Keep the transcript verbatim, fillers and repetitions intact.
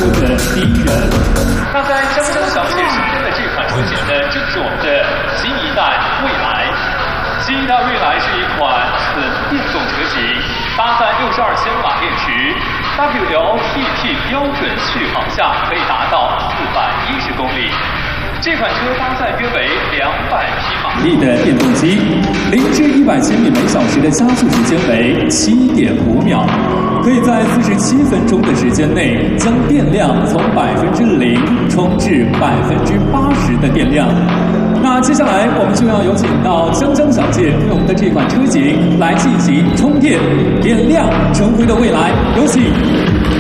的第一人。 那在江江小姐身边的这款车型呢，正是我们的新一代蔚来。新一代蔚来是一款纯电动车型，搭载六十二千瓦电池 ，W L T P 标准续航下可以达到四百一十公里。这款车搭载约为两百匹马力的电动机，零至一百千米每小时的加速时间为七点五秒，可以在四十七分钟的时间内将电量从百分之零充至百分之八十的电量。那接下来我们就要有请到江江小姐对我们的这款车型来进行充电，点亮成辉的未来，有请。